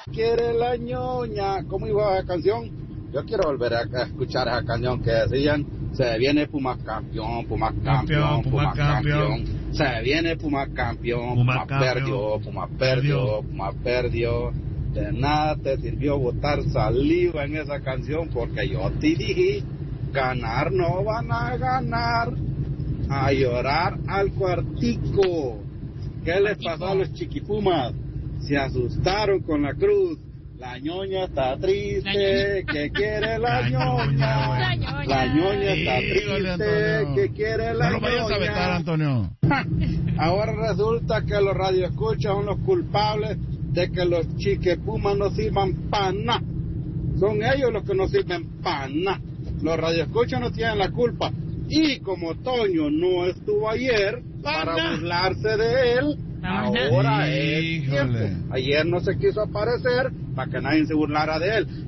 Quiere la ñoña. ¿Cómo iba la canción? Yo quiero volver a escuchar esa canción que decían: se viene Pumas campeón, Pumas campeón, Pumas campeón. Se viene Pumas campeón, Pumas perdió, Pumas perdió, Pumas perdió. De nada te sirvió botar saliva en esa canción, porque yo te dije: ganar no van a ganar. A llorar al cuartico. ¿Qué les pasó a los chiquipumas? Se asustaron con la cruz. La ñoña está triste, ¿qué quiere la ñoña? La ñoña está triste, ¿qué quiere la ñoña? No lo vayas a vetar, Antonio. Ahora resulta que los radioescuchas son los culpables de que los chiquipumas no sirvan para nada. Son ellos los que no sirven para nada. Los radioescuchas no tienen la culpa. Y como Toño no estuvo ayer para burlarse de él, ahora es tiempo. Ayer no se quiso aparecer para que nadie se burlara de él.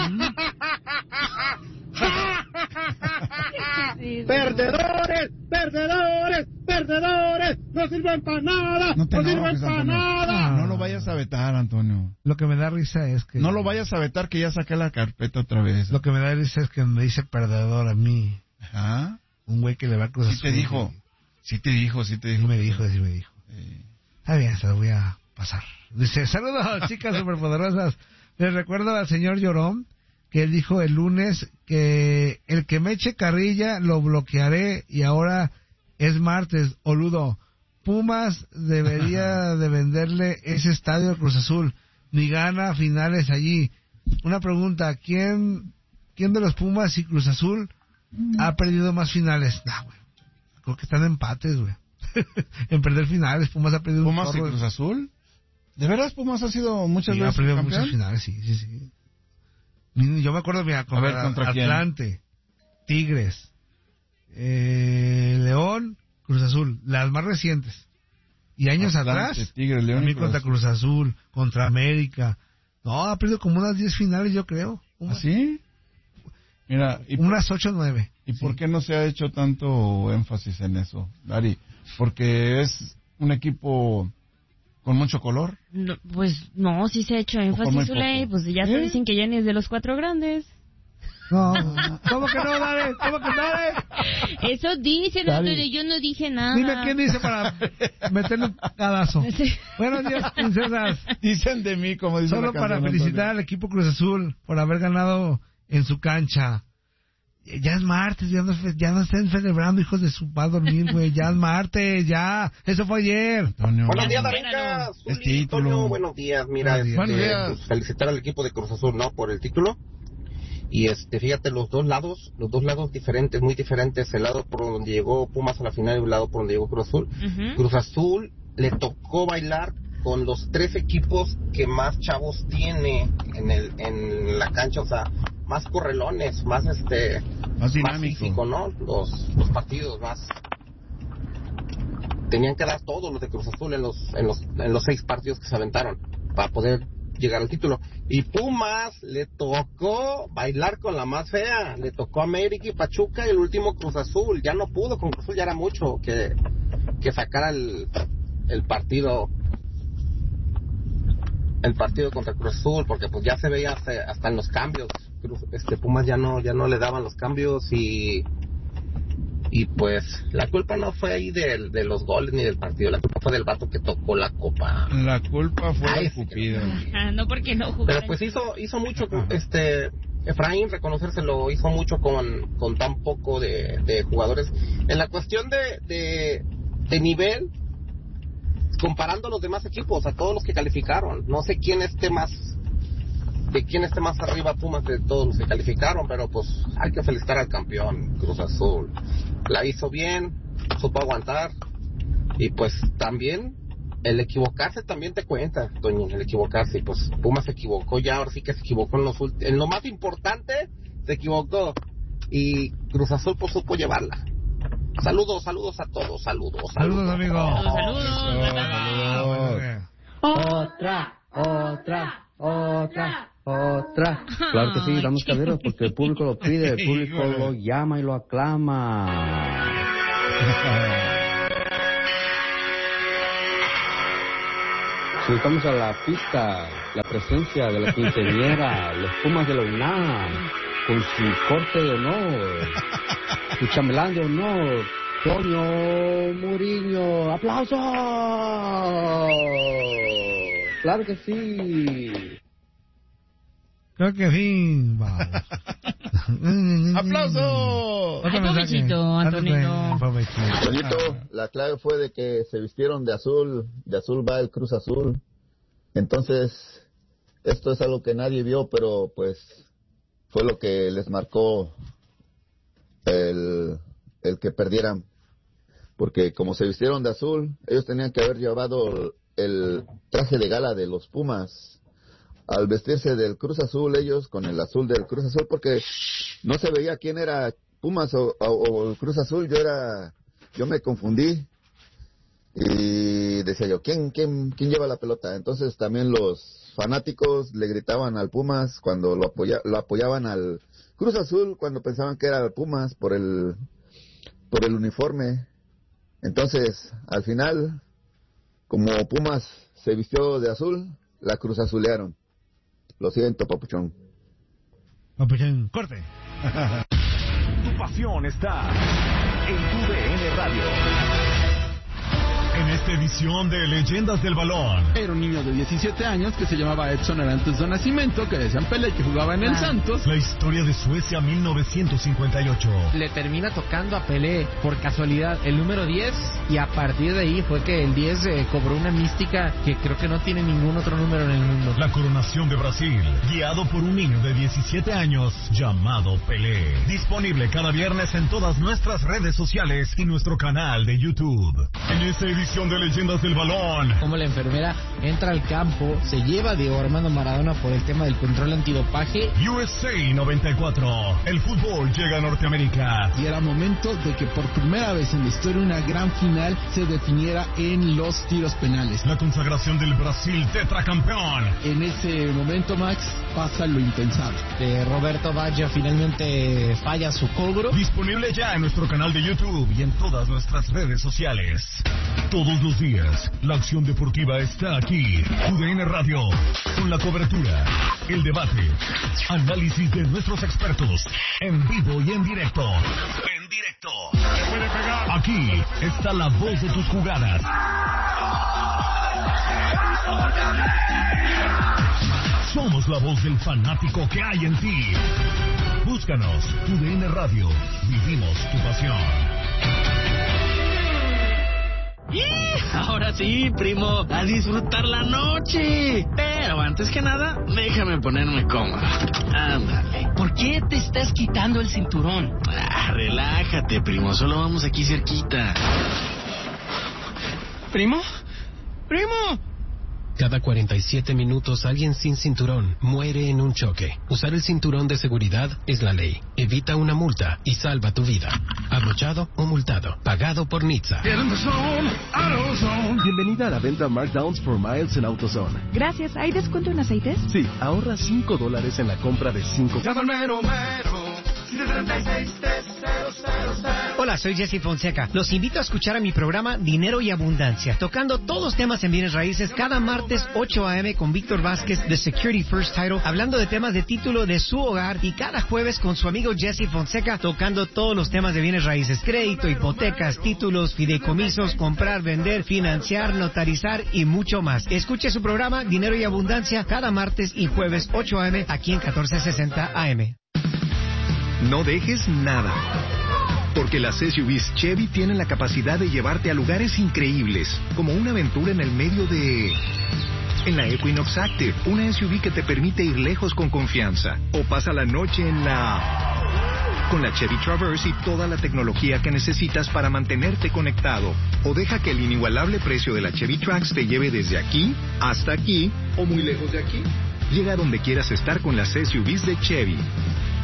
Perdedores, perdedores, perdedores, no sirven para nada, no sirven para nada. No lo vayas a vetar, Antonio. Lo que me da risa es que... No lo vayas a vetar, que ya saqué la carpeta otra vez. Lo que me da risa es que me dice perdedor a mí. Ajá. Un güey que le va a cruzar. Sí te dijo. Sí me dijo. Está bien, se lo voy a pasar. Dice: saludos, chicas superpoderosas. Les recuerdo al señor Llorón que él dijo el lunes que el que me eche carrilla lo bloquearé, y ahora es martes. Oludo, Pumas debería de venderle ese estadio a Cruz Azul. Ni gana finales allí. Una pregunta: ¿quién de los Pumas y Cruz Azul ha perdido más finales? Güey. Creo que están en empates, güey. En perder finales. Pumas ha perdido ¿Pumas y Cruz Azul? ¿De veras Pumas ha sido muchas veces ha perdido campeón? Muchas finales, sí. Yo me acuerdo, mira, ¿contra Atlante, Tigres, León, Cruz Azul, las más recientes. Y años Atlante, atrás, Tigres, León, también contra Cruz Azul, contra América. No, ha perdido como unas 10 finales, yo creo. ¿Ah, sí? Mira, unas 8 o 9. ¿Y por qué no se ha hecho tanto énfasis en eso, Dari? ¿Porque es un equipo con mucho color? No, pues no, sí se ha hecho énfasis, Zuley. Pues ya te dicen que ya ni es de los 4 grandes. No, ¿cómo que no, Dale? ¿Cómo que no, Dale? Eso dicen, Antonio, yo no dije nada. Dime quién dice para meterle un cadazo. Sí. Buenos días, princesas. Dicen de mí, como dicen. Solo para felicitar al equipo Cruz Azul por haber ganado en su cancha. Ya es martes, ya no estén celebrando, hijos de su va a dormir, güey. Ya es martes, ya. Eso fue ayer. Antonio. Buenos días, Darinka. Antonio, buenos días. Mira, pues, felicitar al equipo de Cruz Azul, ¿no? Por el título. Y fíjate, los dos lados diferentes, muy diferentes. El lado por donde llegó Pumas a la final y el lado por donde llegó Cruz Azul. Uh-huh. Cruz Azul le tocó bailar con los 3 equipos que más chavos tiene en la cancha, o sea, más correlones, más más físico, ¿no? Los partidos más tenían que dar todos los de Cruz Azul en los 6 partidos que se aventaron para poder llegar al título. Y Pumas le tocó bailar con la más fea, le tocó América y Pachuca, y el último Cruz Azul. Ya no pudo, con Cruz Azul ya era mucho que sacara el partido contra Cruz Azul, porque pues ya se veía hasta en los cambios. Pumas ya no le daban los cambios, y pues la culpa no fue ahí de los goles ni del partido, la culpa fue del vato que tocó la copa. La culpa fue del Cupido. No, porque no jugó. Pero pues hizo mucho, Efraín, reconocérselo, hizo mucho con tan poco de jugadores. En la cuestión de nivel, comparando a los demás equipos, a todos los que calificaron, no sé quién esté más arriba Pumas de todos los que calificaron, pero pues hay que felicitar al campeón Cruz Azul. La hizo bien, supo aguantar, y pues también el equivocarse también te cuenta, Toño, el equivocarse. Y pues Pumas se equivocó ya, ahora sí que se equivocó en lo más importante, se equivocó, y Cruz Azul pues supo llevarla. Saludos a todos, saludos amigos. Otra. Claro que sí, damos caderas porque el público lo pide, el público lo llama y lo aclama. Si estamos a la pista, la presencia de la quinceañera, los Pumas de la UNAM, con su corte de honor, su chambelán de honor, Toño Muriño. ¡Aplausos! ¡Claro que sí! Creo que sí, vamos. ¡Aplausos! Ay, pobrecito, Antonio. Antonito, la clave fue de que se vistieron de azul va el Cruz Azul. Entonces, esto es algo que nadie vio, pero pues fue lo que les marcó el que perdieran. Porque como se vistieron de azul, ellos tenían que haber llevado el traje de gala de los Pumas. Al vestirse del Cruz Azul, ellos con el azul del Cruz Azul, porque no se veía quién era Pumas o el Cruz Azul. Yo me confundí y decía yo, ¿quién lleva la pelota? Entonces también los fanáticos le gritaban al Pumas cuando lo apoyaban al Cruz Azul, cuando pensaban que era el Pumas por el uniforme. Entonces, al final, como Pumas se vistió de azul, la Cruz Azulearon. Lo siento, Papuchón. Papuchón, corte. Tu pasión está en tu DN Radio. En esta edición de Leyendas del Balón. Era un niño de 17 años que se llamaba Edson Arantes de nacimiento, que decían Pelé, que jugaba en el Santos. La historia de Suecia 1958. Le termina tocando a Pelé por casualidad el número 10 y a partir de ahí fue que el 10 cobró una mística que creo que no tiene ningún otro número en el mundo. La coronación de Brasil, guiado por un niño de 17 años llamado Pelé. Disponible cada viernes en todas nuestras redes sociales y nuestro canal de YouTube. En esta edición de Leyendas del Balón. Como la enfermera entra al campo, se lleva Diego Armando Maradona por el tema del control antidopaje. USA 94. El fútbol llega a Norteamérica. Y era momento de que por primera vez en la historia una gran final se definiera en los tiros penales. La consagración del Brasil tetracampeón. En ese momento, Max, pasa lo impensable. Roberto Baggio finalmente falla su cobro. Disponible ya en nuestro canal de YouTube y en todas nuestras redes sociales. Todos los días, la acción deportiva está aquí. UDN Radio, con la cobertura, el debate, análisis de nuestros expertos, en vivo y en directo. En directo. Aquí está la voz de tus jugadas. Somos la voz del fanático que hay en ti. Búscanos, UDN Radio. Vivimos tu pasión. Ahora sí, primo, a disfrutar la noche. Pero antes que nada, déjame ponerme cómodo. Ándale. ¿Por qué te estás quitando el cinturón? Relájate, primo, solo vamos aquí cerquita. ¿Primo? ¡Primo! Cada 47 minutos alguien sin cinturón muere en un choque. Usar el cinturón de seguridad es la ley. Evita una multa y salva tu vida. Abrochado o multado. Pagado por NHTSA. Bienvenida a la venta Markdowns for Miles en AutoZone. Gracias. ¿Hay descuento en aceites? Sí, ahorra $5 en la compra de 5. Hola, soy Jesse Fonseca. Los invito a escuchar a mi programa Dinero y Abundancia, tocando todos los temas en bienes raíces cada martes 8 a.m. con Víctor Vázquez de Security First Title, hablando de temas de título de su hogar, y cada jueves con su amigo Jesse Fonseca tocando todos los temas de bienes raíces: crédito, hipotecas, títulos, fideicomisos, comprar, vender, financiar, notarizar y mucho más. Escuche su programa Dinero y Abundancia cada martes y jueves 8 a.m. aquí en 1460 AM. No dejes nada, porque las SUVs Chevy tienen la capacidad de llevarte a lugares increíbles, como una aventura en el medio de... En la Equinox Active, una SUV que te permite ir lejos con confianza. O pasa la noche en la... Con la Chevy Traverse y toda la tecnología que necesitas para mantenerte conectado. O deja que el inigualable precio de la Chevy Trax te lleve desde aquí hasta aquí o muy lejos de aquí. Llega a donde quieras estar con las SUVs de Chevy.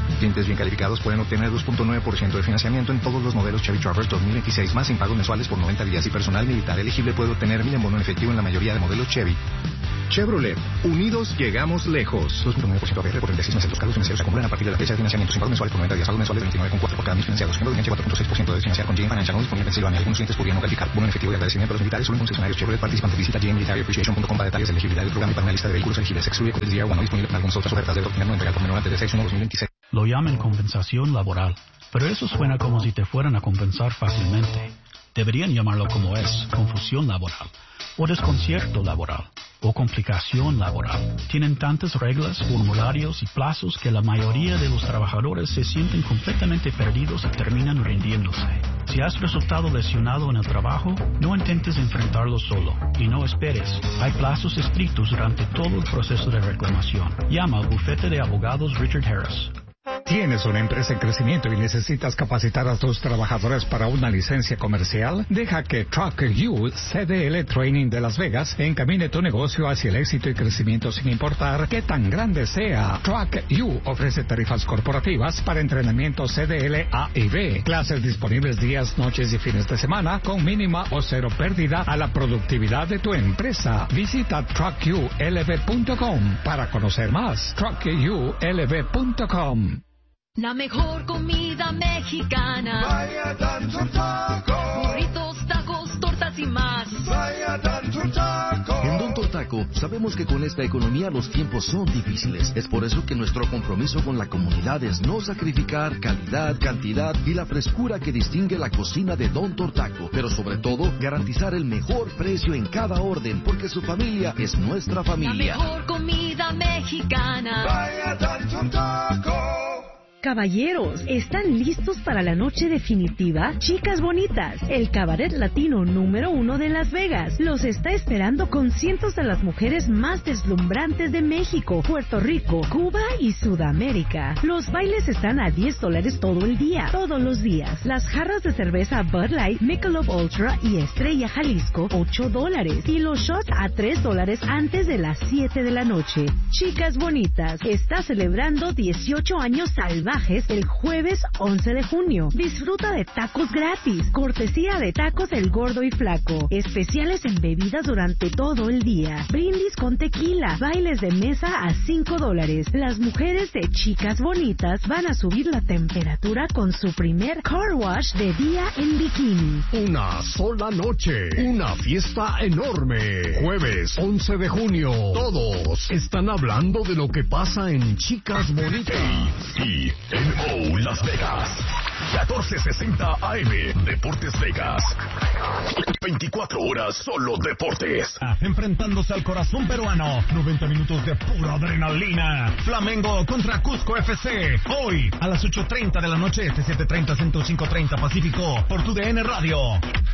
Clientes bien calificados pueden obtener 2.9% de financiamiento en todos los modelos Chevy Traverse 2026, más sin pagos mensuales por 90 días, y personal militar elegible puede obtener 1,000 en bono en efectivo en la mayoría de modelos Chevy. Chevrolet, unidos llegamos lejos. 2.9% APR por 36 meses. Los cargos financieros se acumulan a partir de la fecha de financiamiento. Sin pagos mensuales por 90 días. Pagos mensuales de 29,4 por cada 1,000 financiados. Siendo de vigencia 4.6% de financiar con GM Financial. No disponible en Pensilvania. Algunos clientes podrían no calificar. Bono en efectivo y agradecimiento a los militares solo en concesionarios Chevrolet participantes. Visita gmmilitaryappreciation.com para detalles de elegibilidad del programa y para una lista de vehículos elegibles. Excluye con el día 1. Disponible con algunas otras ofertas. Debe obtener no entregar por menor antes de 6/1/2026. Lo llaman compensación laboral, pero eso suena como si te fueran a compensar fácilmente. Deberían llamarlo como es, confusión laboral, o desconcierto laboral, o complicación laboral. Tienen tantas reglas, formularios y plazos que la mayoría de los trabajadores se sienten completamente perdidos y terminan rindiéndose. Si has resultado lesionado en el trabajo, no intentes enfrentarlo solo y no esperes. Hay plazos estrictos durante todo el proceso de reclamación. Llama al bufete de abogados Richard Harris. ¿Tienes una empresa en crecimiento y necesitas capacitar a tus trabajadores para una licencia comercial? Deja que Truck U CDL Training de Las Vegas encamine tu negocio hacia el éxito y crecimiento sin importar qué tan grande sea. Truck U ofrece tarifas corporativas para entrenamiento CDL A y B. Clases disponibles días, noches y fines de semana con mínima o cero pérdida a la productividad de tu empresa. Visita truckulv.com para conocer más. truckulv.com. La mejor comida mexicana. Vaya Dancer Taco. Burritos, tacos, tortas y más. Vaya Dancer Taco. En Don Taco sabemos que con esta economía los tiempos son difíciles. Es por eso que nuestro compromiso con la comunidad es no sacrificar calidad, cantidad y la frescura que distingue la cocina de Don Taco. Pero sobre todo, garantizar el mejor precio en cada orden, porque su familia es nuestra familia. La mejor comida mexicana. Vaya Dancer Taco. Caballeros, ¿están listos para la noche definitiva? Chicas Bonitas, el cabaret latino número 1 de Las Vegas, los está esperando con cientos de las mujeres más deslumbrantes de México, Puerto Rico, Cuba y Sudamérica. Los bailes están a $10 todo el día, todos los días. Las jarras de cerveza Bud Light, Michelob Ultra y Estrella Jalisco, $8. Y los shots a $3 antes de las 7 de la noche. Chicas Bonitas, está celebrando 18 años salvajes el jueves 11 de junio. Disfruta de tacos gratis, cortesía de Tacos El Gordo y Flaco, especiales en bebidas durante todo el día, brindis con tequila, bailes de mesa a $5. Las mujeres de Chicas Bonitas van a subir la temperatura con su primer car wash de día en bikini. Una sola noche, una fiesta enorme. Jueves 11 de junio, todos están hablando de lo que pasa en Chicas Bonitas. Y NO Las Vegas, 1460 AM, Deportes Vegas. 24 horas solo deportes. Enfrentándose al corazón peruano, 90 minutos de pura adrenalina. Flamengo contra Cusco FC. Hoy a las 8:30 de la noche, 7:30, 105:30 Pacífico, por tu DN Radio.